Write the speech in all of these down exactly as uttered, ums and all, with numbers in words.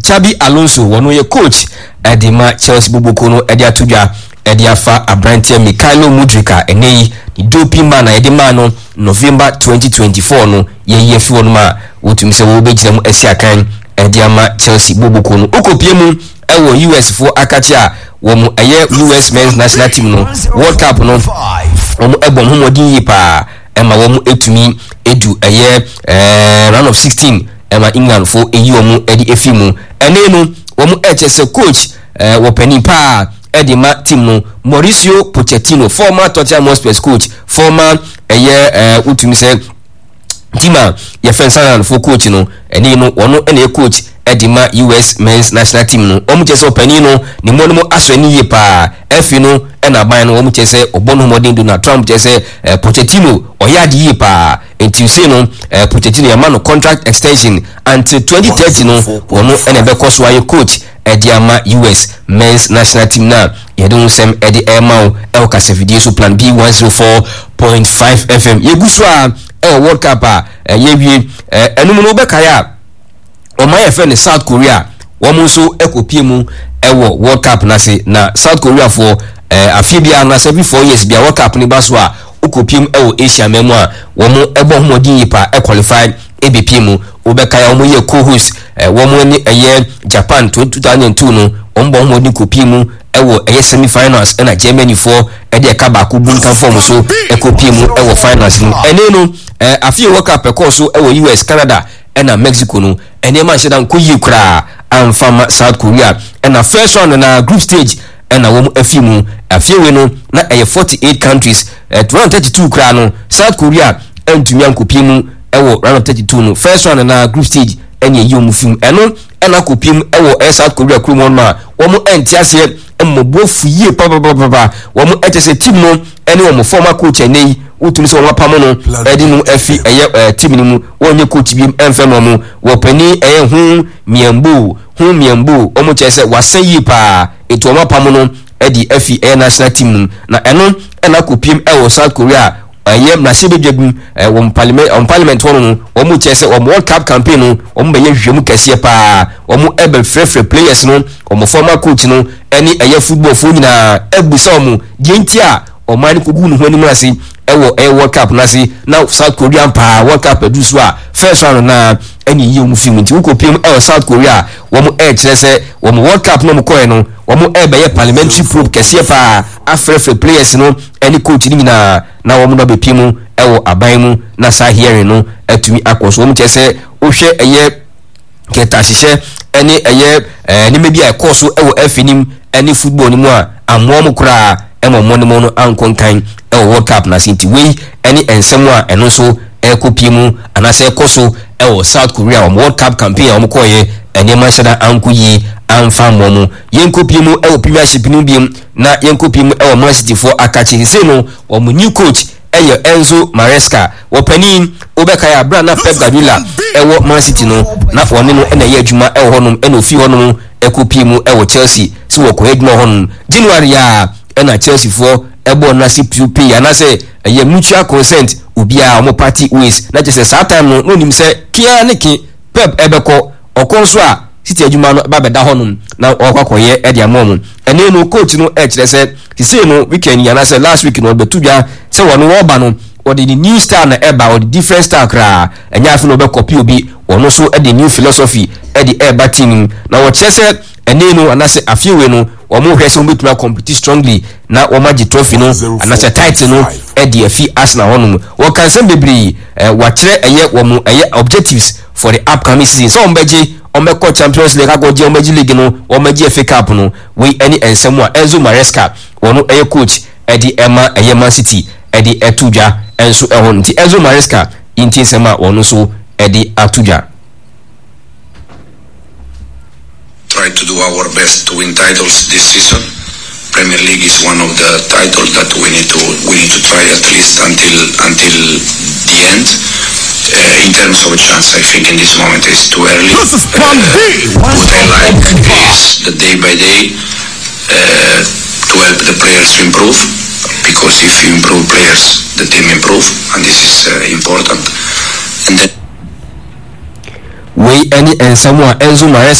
Chabi Alonso wono ye coach edima Chelsea Boboko no edi atudwa edi afa Abrantia Mikhailo Mudrika enei ni doping man na edima no November twenty twenty-four no ye ye fi wono ma wotum se wo begina mu asi akan edi ama Chelsea Boboko no okopie mu ewo U S fo akachi a wo mu eye U S men's national team no World Cup no wo mu ebom homodi yipa ema wo mu etumi edu eye eh round of sixteen ema England fo eyi wo mu edi efimu ene no wo mu echese coach eh wo pani pa edima team no Mauricio Pochettino, former Tottenham Hotspur coach, former eye eh utumi se tima ye fensan fo coach no ene no wono ene coach edima U S men's national team no omu chese opani no ni mo no aso ani ye pa efi no ena ban no omu chese obono modern Donald Trump chese eh, Pochettino oyadi ye pa enti se no eh, Pochettino ya man no contract extension until twenty thirty no wono ene be koso aye coach ediama U S men's national team na yedon sem edi emao el kase video so plan B one oh four point five F M yeguswa el World Cup a yewie enum no be kaya o ma ye fe ne South Korea wo mo so ekopie mu ewo World Cup na se na South Korea for afibia na every four years bia World Cup ni baso a okopie mu ewo Asia memu a wo mo ebo homodi yipa e qualify E B P mu obekaya omo ye co-host wo mo ni eye Japan two thousand two no ombo homodi kopie mu ewo eye semi finals na Germany for e de ka ba ku bunka form so e kopie mu ewo finals no ene no afie World Cup e ko so ewo U S Canada na Mexico no ene ma shedan ko yi kra amfama South Korea na first round na group stage na wo mu afimu afie we no na eye forty-eight countries round thirty-two kra no South Korea entumi ankopie mu ewo round thirty-two no first round na group stage ene yi omu film eno ena kopie mu ewo e South Korea kru mo ma wo mu entiase emmobofu yie papa papa wo mu etese team no ene wo mu former coach enei utumi so won pamo no edi no afi eye team ni mu wonye coach bi emfem mu wo pani eye hu miembu hu miembu omo chese wasan yi pa etu won pamo no edi afi eye national team na eno ena kopie ewo South Korea eye na se bedwagum won parliament on parliament wono omo chese o World Cup campaign no omo be ye hwemu kese pa omo ebe frefre players no omo former coach no eni eye football fo nyina ebusa omo gentia o mani kogu no hwani mu ase ewo e World Cup na si na South Korea pa World Cup edu so a first round na eni yi omu film nti ukopiem e South Korea wo mu e kire se wo mu World Cup no mu koe no wo mu e be ye parliamentary probe kese pa afrefre players no eni coach ni na na wo mu no be pimu ewo aban mu na sa hearing no atumi akoso wo mu kese wo hwe eye keta hihye eni eye ni mebi a koso ewo afinim eni football ni mu a amwo mu kura emo mo ni mo no ankonkan ewo World Cup na sinti we eni ensemo a eno so ekopie mu anase ekoso ewo South Korea o World Cup campaign o mkoye eni ma shada ankuyi amfa mo mu yenkopie mu ewo premiership ni biem na yenkopie mu ewo Man City for akachi zeno o mu new coach eyo Enzo Maresca wo panin obekaya bra na Pep Guardiola ewo Man City no na woni no ena ye adwuma ewo honum ena ofi honum ekopie mu ewo Chelsea si wo ko adwuma honum January ya ena Chelsea for ebo na si P P ya na se ye mutual consent ubia omo party ways na je se sa time no no nim se kia ne ki Pep ebeko okonso a City adwuma no ba beda honum na okwakoye e dia mom ene no coach no e kire se ti say no weekend ya na se last week no betubia se wono wo ba no or the new star na eba or the different star kra enya afi no be copy obi wono so e the new philosophy e the eba team na wo kire se ene no anase afiwe no omo hwese omo betuma compete strongly na omaji trophy no anase title no e the afi Arsenal honum wo kan se bebri wa kire eye wo mu eye objectives for the upcoming season so ombeji omeko Champions League agoje ombeji league no ombeji F A Cup no we any ensemo a Enzo Maresca wono eye coach e di Emma eye Man City e di etudwa enso ehon nti Enzo Maresca inti sema wono so e di atudwa. Try to do our best to win titles this season. Premier League is one of the titles that we need to we need to try at least until until the end. Uh, in terms of a chance, I think in this moment it's too early. This is Plan B. Uh, what I like is the day by day uh, to help the players to improve, because if you improve players, the team improve, and this is uh, important. And then we any and someone Enzo Maresca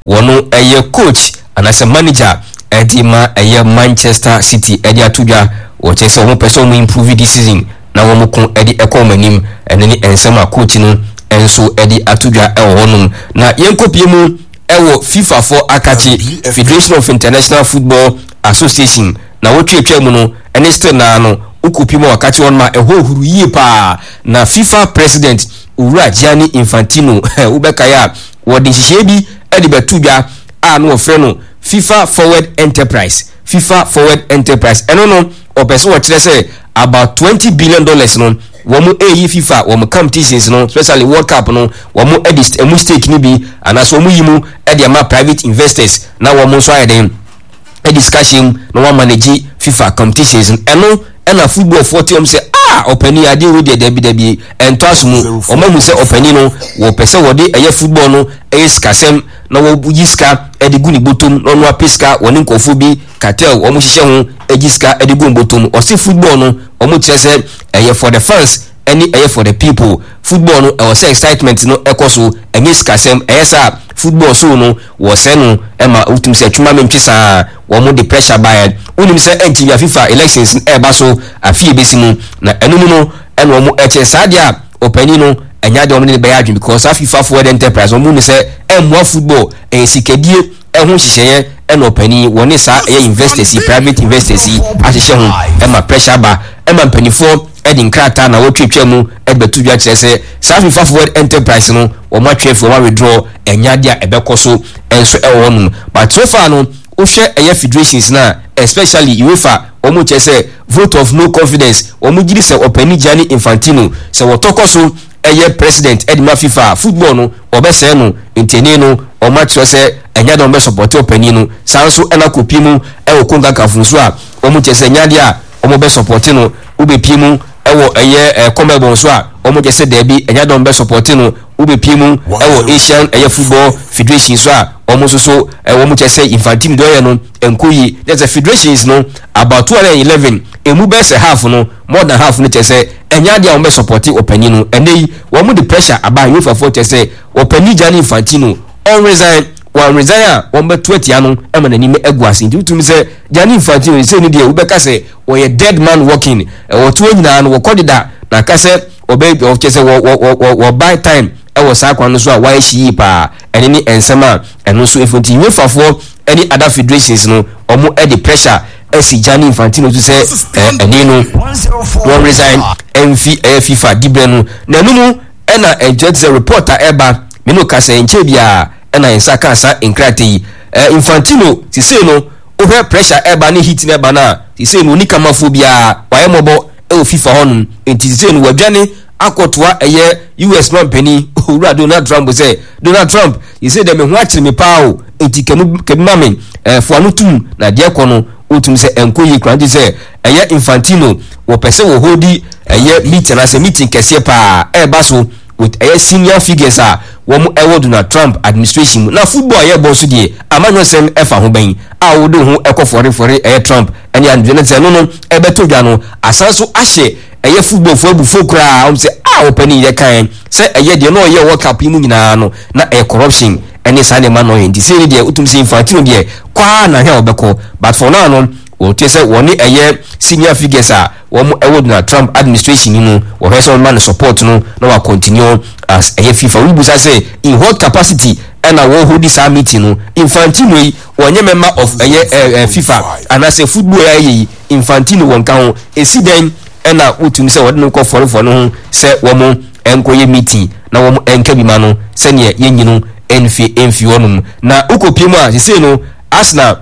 wono eye coach anase manager edima eye Manchester City edi atudwa wo che se wo person mo improve this season na wo mo kon edi ekomanim eneni ensema coach no enso edi atudwa ewo honum na yenkopie mu ewo FIFA for akachi Federation of International Football Association na wotwetwa mu no ene still na no ukopie mu akachi won ma eho huru yie pa na FIFA president Ura Gianni Infantino ubekaya wodi hihye bi edi betudwa a no ofre no FIFA Forward Enterprise FIFA Forward Enterprise eno no opeso wo kire say about twenty billion dollars no womu eyi FIFA womu competitions no especially World Cup no womu edist emu stake ni bi anaso womu yimu edi ama private investors na womu so ayeden e discussion no one manage FIFA competitions eno ena football forty om say ah opani ade we de debi debi entosmu omamu say opani no wo pese wode eye football no eye skasem na wo yiska edigu ni botom no no apiska woni nkofo bi cartel omu hihye ho egiska edigu botom o say football no omu chese eye for the fans any eye for the people football no e was excitement no ekoso enye skasem eye sa football so no wo se no e ma utum se twuma mentwisa wo mo the pressure by unim se enti ya FIFA elections e ba so afie besimu na enum no eno mo eche sadia opani no enya de omne be ya adwin because FIFA Forward Enterprise omu ni se emwa football e sikedie e ho hihye e no opani woni sa e investors private investors ahihye ho e ma pressure ba e ma mpanifo edin krata na wotwetwa mu edbetudwa kire se sa FIFA Forward Enterprise no wo ma twefo wa withdraw enya de a ebekoso enso e wo no but so far no ohwe eye federations na especially UEFA omu chese vote of no confidence omu giri se opani Gianni Infantino se wotokoso eye president edima FIFA football no obese no ntene no o match se enya do be support opani no sanso ena kopimu e okonga kafunso a omu chese nya dia omu be support no ubepimu ewo eye komebon so a omu chese debi enya do be support no ubepimu ewo Asian eye football federation so a omu so so ewo mu chese Infantino do ye no enkoyi there's a federations no about two hundred eleven emu be se half no more than half no chese enya dia omu support opani no enei wo mu the pressure aba UEFA for chese opani Gianni Infantino on resign one resign one be twenty anu e ma nani me eguase nti utum se Gianni Infantino se ni dia wo be ka se wo ye dead man walking e wo to nyina no wo kodida na ka se obe of chese wo wo wo buy time e wo sa kwa no so a wa hyi pa ene ni ensema eno so efonti UEFA for any other federations no omo e the pressure esi Gianni Infantino to say ene no one resign mv FIFA dibre no na numu ena enjet reporter eba meno ka se enche bia ena ensa ka sa enkrate Infantino ti say no over pressure eba ni hit na eba na ti say no ni kama phobia waye mobo e FIFA honum enti ti say no wadwane akotwa eye U S man penny owura Donald Trump say Donald Trump he say dem ho akire me pao enti kemu kemame eh fo anutum na de kono otum say enkoyi kranti say eye Infantino wo pese wo hodi eye meeting as a meeting kese pa e ba so with eye senior figures a wo mu ewo Donald Trump administration na football eye bo so die amanyo sem efa ho ban a wo do ho ekofore fore eye Trump ene and say no no e beto dwa no asanso ahye eye football fo abu fokura am say ah opani ye kan say eye de no ye World Cup mu nyina no na e corruption ene sa ne ma no enti say de utum say Infantino de kwa na he obeko but for now no wo tie say woni eye senior figures a wo mu ewo na Trump administration no wo he so man support no na wa continue as eye FIFA we busa say in what capacity and I wo hold this meeting no Infantino yi wonye member of eye FIFA and as a football eye Infantino won kan esi den ena utum se wode no ko foro foro no se wo mo enkoye meeting na wo mo enka bi ma no se ne yenyinu enfi enfi wonum na ukopiem a se no Arsenal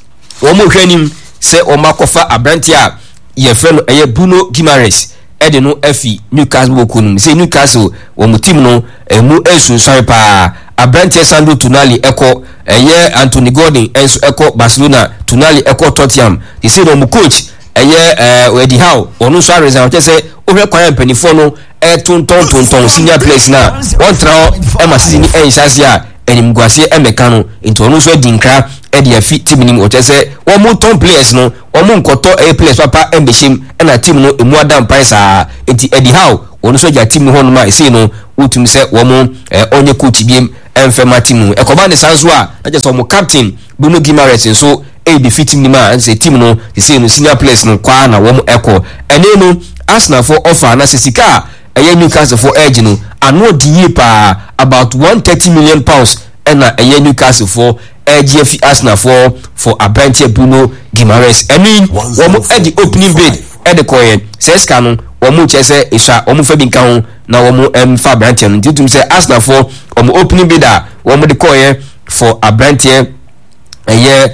wo mo hwanim se o makofa abrantia ye friend eye Bruno Guimaraes ede no afi Newcastle wokunum se Newcastle wo mo team no emu esunsan pa abrantia Sandro Tonali eko eye Anthony Gordon enso eko Barcelona Tonali eko Tottenham they say no mo coach eye eh Eddie Howe onu so resign o say o hwe kwan panifo no e tonton tonton senior players na one throw e ma season e nsasia enim guase e meka no into onu so dinkra ɛde afi team nim ɔkyɛ sɛ wɔn ton players no wɔn nkɔtɔ ɛyɛ players papa ɛmbɛhyɛm ɛna team no emu adam pan saa eti Eddie Howe wɔn nso gya team hɔ nom a esi no wotum sɛ wɔn ɛɛ ɔnyɛ coach biem ɛnfɛma team no ɛkɔba ne saa nso a ɛkyɛ sɛ wɔn captain Bruno Guimaraes nso ɛyɛ defeat team nim a ɛsɛ team no esi no senior players no kwaa na wɔn ɛkɔ ɛne no Arsenal for offer na sɛ sika ɛyɛ Newcastle for edge no ano di yie paa about one thirty million pounds ɛna ɛyɛ Newcastle for edge fi Arsenal for for Abranteɛ Bruno Guimaraes ɛni wɔn ɛde opening bid ɛde kɔɛ sɛska no wɔn kyɛ sɛ esua wɔn fɛ bi nka ho na wɔn ɛm fa Abranteɛ no tutum sɛ Arsenal for wɔn opening bid a wɔn de kɔɛ for Abranteɛ ɛyɛ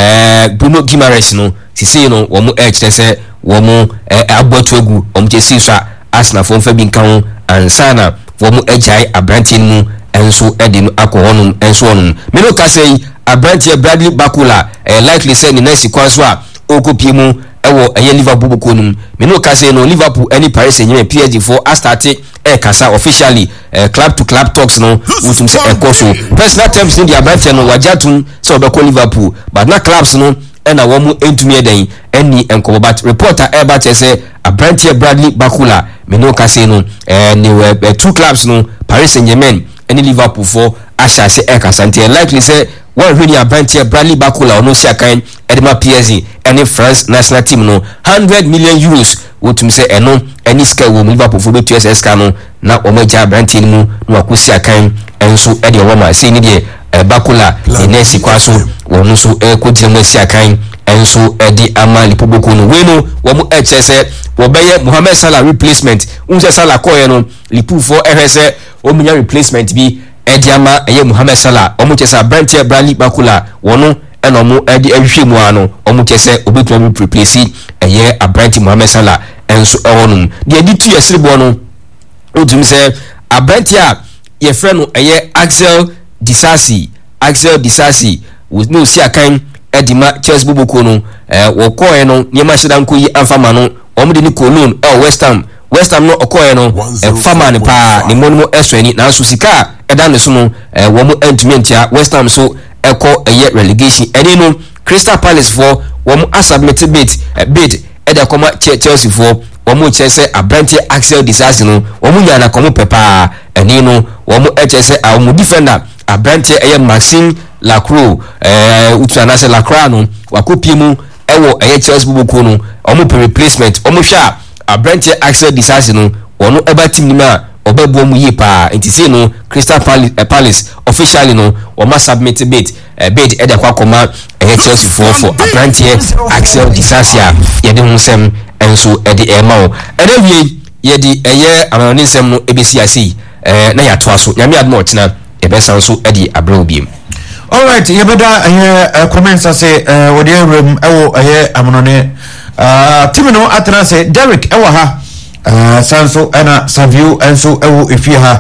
ɛɛ Bruno Guimaraes no sisi no wɔn ɛkyɛ sɛ wɔn ɛɛ abɔto egu wɔn kyɛ si esua Arsenal for fɛ bi nka ho ansana wɔn ɛgyae Abranteɛ no mu ɛnso ɛde no akɔ hɔnom ɛnso hɔnom meno kasa yi Abranteɛ Bradley Bakula ɛyɛ likely sɛ ne nɛɛsi kwan so a ɔkɔpie mu ɛwɔ ɛyɛ Liverpool boko no mu meno kasa yi no Liverpool ɛne Paris Saint-Germain P S G for astarte ɛkasa officially ɛɛ club to club talks no wotum sɛ ɛkɔ so personal terms no de Abranteɛ no wagya tum sɛ ɔbɛkɔ Liverpool but na clubs no ɛna wɔn mu ntumi ɛdɛn ɛni nkɔmɔ but reporter ɛɛba kyerɛ sɛ Abranteɛ Bradley Bakula meno kasa yi no ɛɛ ne wɔ two clubs no Paris Saint-Germain ɛne Liverpool for ahyase ɛkasa nti likely sɛ wɔn hwɛ ni Abranteɛ Bradley Bakula ɔno si akan ɛde ma P S G ɛne France national team no one hundred million euros wotum sɛ ɛno ɛne sika wɔ mu Liverpool for betu ɛsɛ sika no na wɔn agya Abranteɛ no mu na wɔkɔ si akan ɛnso ɛde wɔn ma sɛ ne deɛ Bakula ne nɛɛsi kwa so wɔn nso ɛkɔ gyina mu asi akan ɛnso ɛde ama Liverpool boko no wei no wɔn ɛkyɛ sɛ wɔbɛyɛ Mohamed Salah replacement wɔn sɛ Salah kɔɔɛ no Liverpool for ɛhwɛ sɛ wɔn nya replacement bi ɛde ama ɛyɛ Mohamed Salah wɔn kyɛ sɛ Abranteɛ Bradley Bakula wɔn ɛna wɔn ɛde ɛhwehwɛ mu ano wɔn kyɛ sɛ obetuma bi replace ɛyɛ Abranteɛ Mohamed Salah ɛnso ɛwɔ no deɛ ɛde tu yɛsiri bɔ no otum sɛ Abranteɛ a yɛfrɛ no ɛyɛ Axel Disasi Axel Disasi wɔn no si akan ɛde ma Chelsea boboko no ɛɛ wɔkɔɛ no nneɛma hyɛda nko yi amfama no wɔn de ne Cologne ɛwɔ West Ham West Ham no ɔkɔɛ no ɛfama ne paa ne mo no mo ɛsɔ ani nanso sika ɛda ne so no ɛɛ wɔn ntumi ntia West Ham so ɛkɔ ɛyɛ relegation ɛne no Crystal Palace for wɔn asubmit bid ɛ bid ɛde akɔma Chelsea for wɔn kyerɛ sɛ Abranteɛ Axel Disasi no wɔn nya na kɔmo pɛ paa ɛne no wɔn ɛkyerɛ sɛ wɔn defender Abranteɛ ɛyɛ Maxime Lacroix ɛɛ utu anase Lacroix no wakɔpie mu ɛwɔ ɛyɛ Chelsea boboko no wɔn pɛ replacement wɔn hwɛ a Abranteɛ Axel Disasi no wɔn ɛba team nim a ɔbɛbɔ mu yie paa nti sei no Crystal Palace, uh, Palace officially no wɔn submit bid uh, bid ɛde akɔ akɔma ɛyɛ Chelsea for for Abranteɛ Axel Disasi a yɛde ho nsɛm ɛnso ɛde ɛma wo ɛna wie yɛde ɛyɛ amanyɔne nsɛm no ɛbɛsi ase ɛɛ na yɛatoa so nyame adoma ɔtena yɛbɛsan so ɛde abrɛ obiem. Alright, yɛbɛda ɛyɛ comments ase ɛɛ wɔde awuram ɛwɔ ɛyɛ amanyɔne Uh, team no atena sɛ Derek ɛwɔ ha uh, sanso ɛna Savio ɛnso ɛwɔ efie ha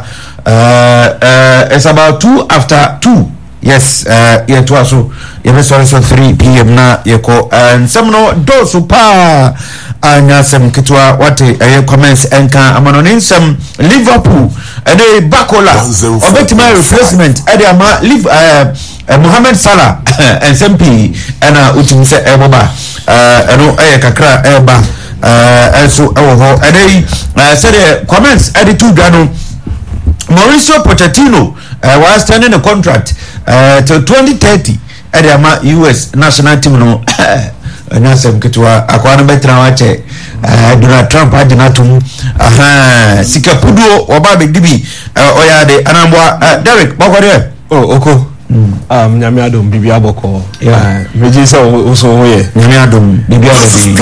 uh, uh, it's about two after two yes uh, yɛtoa so yɛbɛsɔre so three p m na yɛkɔ uh, nsɛm no dɔɔso paa anya sɛm ketewa wate ɛyɛ comments ɛnka amanɔne nsɛm Liverpool ɛne Bakula ɔbɛtuma replacement ɛde ama live uh, uh, Mohamed Salah nsɛm pii ɛna wotum sɛ ɛbɔba ɛno ɛyɛ kakra ɛba ɛnso ɛwɔ hɔ ɛnɛ yi sɛdeɛ comments ɛde tu dwa no Mauricio Pochettino was extending the contract till twenty thirty ɛde ama U S national team no ɛnyɛ asɛm ketewa akwa no bɛtena wakyɛ Donald Trump agyina tom sika puduo wɔba bɛdi bi ɔyɛ ade anamboa Derek bɔkɔdeɛ oh oko um nyame adom bibi aboko yeah meji se o so ho ye nyame adom bibi aboko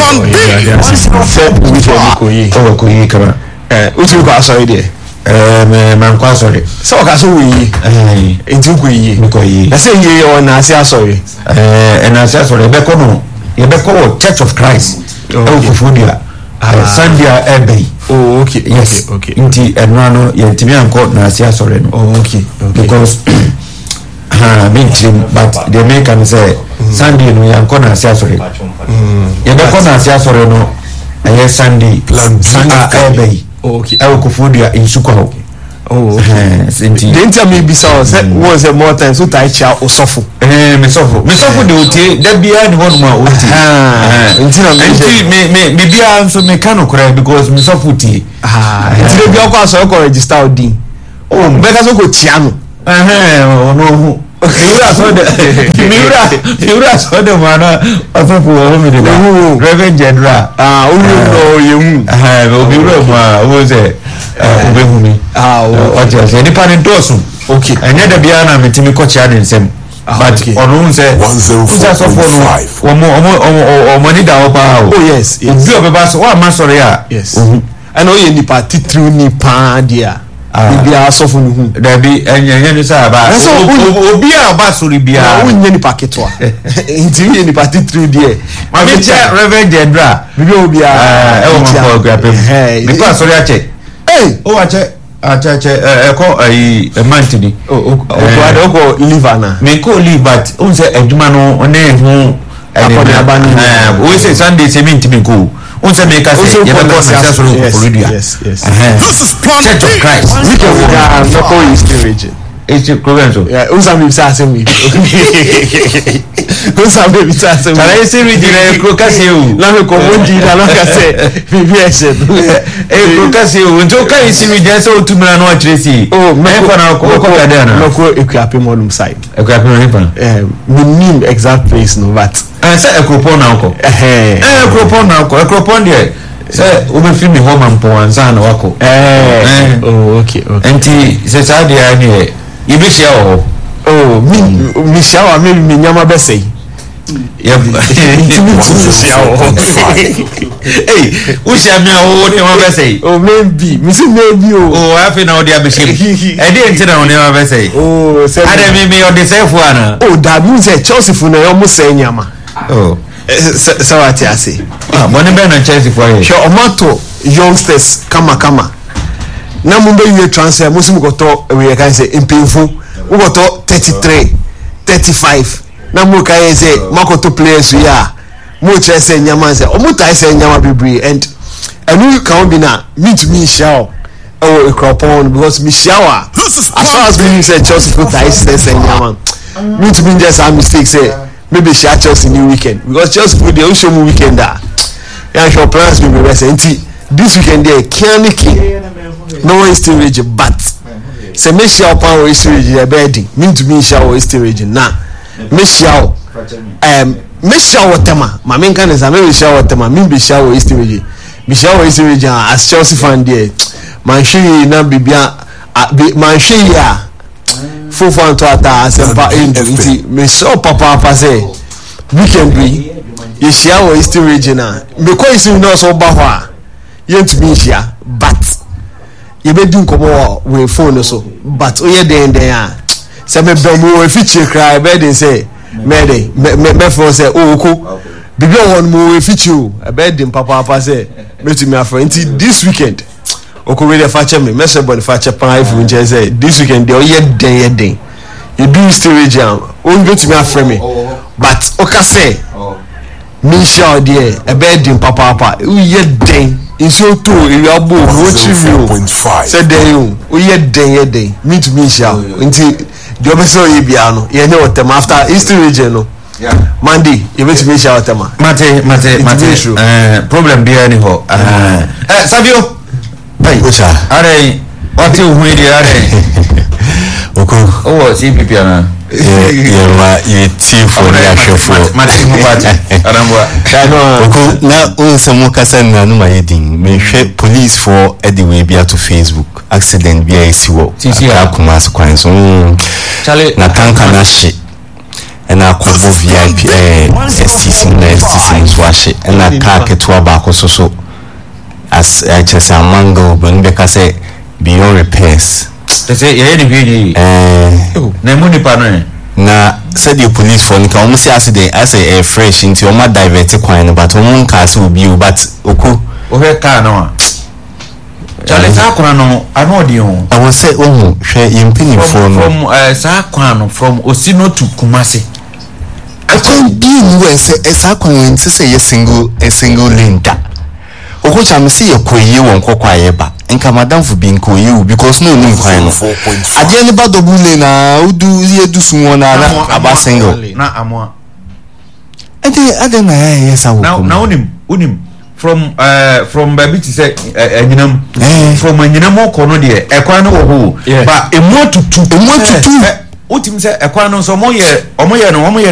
ko yi o ko yi kama eh uti ko asori de eh me man ko asori so o ka so wi eh enti ko yi ko yi na se ye o na ase asori eh na ase asori be ko no ye be ko Church of Christ e o fufudia Sandia Ebe. Oh okay yes okay nti enano ye ntimi anko na ase asori no oh okay because ha mention but the make am say Sunday no yanko na ase asori mm ye be ko na ase asori no aye Sunday Sunday Ebe okay e ko fudia insuko oh senti the entire me be so say was a more time so tai cha osofo eh me sofo me sofo de otie da bia ni hono ma otie ah ntina me me me bia nso me kan okura because me sofo tie ah ntina bia kwa so ko register odin oh be ka so ko tia no eh ono Miura so de Miura Miura so de mana asofo wo me de Reverend General ah o no yehu ah o Miura ma wo se obehu mi ah o je se ni pani dosu okay anya da bia na metimi ko chia de nsem but onu se usa so for no omo omo omo ni da opa o oh yes yes obi obeba so wa ma sori a yes and o ye nipa titru nipa dia bibi asofo no hu da bi enya enya ni sa ba obi a ba sori bia o nya nipa ketwa nti ye nipa titru die ma me che Reverend General bibi obi a e o ma ko gba pe bi pa sori a che eh o wa che a che che e ko ai mantini o o ko ko liver na me ko live but o se eduma no one hu akoni abani eh o se Sunday se minti me ko on se make us ye be ko na so for radio yes yes this is Church of Christ we can we are no ko is region it's provincial yeah o sa me bisa asem we o sa me bisa asem tara ese region e ko kase o la me ko mondi na no kase bibi ese e ko kase o njo ka ese region so tumira no atresi oh me ko na ko ko kada na no ko ekuape modum side ekuape no nipa eh me name exact place no but eh say ekropon na ko eh eh ekropon na ko ekropon de say o be film home ampo ansa na wako eh oh okay okay enti se sa dia ni e be share o oh mi mi shower me mi nyama be say yep hey o share me o ni ma be say oh maybe mi si maybe o oh afi na o dia be share e dey enti na o ni ma be say oh say ade mi mi o dey say fu ana oh da mi say Chelsea fu na yo mo say nyama oh so what you say ah money be na Chelsea for here sure omato youngsters kama kama na mo be you transfer mo si mo goto we can say impinfo we goto thirty-three thirty-five na mo kan say makoto players we are mo che say nyama say o mo tai say nyama bibri and enu kan bi na meet me show oh ekropon because me shower as far as we say Chelsea go tai say nyama meet me just a mistake say maybe share Chelsea new weekend because Chelsea go dey show me weekend ah yeah sure plans me be say this weekend there Kianiki no Eastern region but say me share power Eastern region e bed mean to me share Eastern region na me share um me share whatever ma me kan say me share whatever me be share Eastern region me share Eastern region as Chelsea fan there man shi na bibia man shi ya fofo to ata asempa into me so papa papa say weekend we ye share o Eastern region na me ko isi no so ba ho a ye ntumi share but ye be dun komo we phone so but o ye den den a se me be mo we feature cry be den say me dey me me for say o ko bibi won mo we feature e be den papa papa say me to me afro until this weekend oko we dey fache me me say body fache pan if we just say this weekend dey o ye den ye den you do Eastern region o go to me afro me but oka say me sure there e be den papa papa o ye den inso to eri abo wo chiri say den o o ye den ye den me to me sure until the obeso ye bia no ye ne wotem after Eastern region no yeah Monday you bet me sure wotem mate mate mate eh problem bia ni ho eh Savio hey ocha are what you hu dey are oko oh C P P na ye ma ye ti for ya shefo mate mu party arambwa oko na o se mo kasa na no ma yedin me hwe police for anyway bia to Facebook accident bia esiwo akuma kwan so chale na tanka na she ena ko V I P eh S T C na S T C washe ena car ketwa ba ko so so as I just a mango ben be ka say beyond repairs they say ye ni bi eh na mu ni pa no na said the police for nka omo si accident as a fresh into o ma divert kwan no but omo nka se obi o but oku o he car no chale sa kwan no ano di ho I was say omo hwe yimpini for no from uh, sa kwan no from Osino to Kumasi akwan bi ni we say esa kwan nti say ye single a single lane da okocha me say ye koyi won kokwaye ba nka madam for being ko you because no no kwan no ade ne ba double lane na udu ye du sun na na aba single na amwa ade ade na ya yes awo now now unim unim from uh from baby to say anyinam from anyinam ko no de e kwan no wo ho ba emu tutu emu tutu utim say e kwan no so mo ye omo ye no omo ye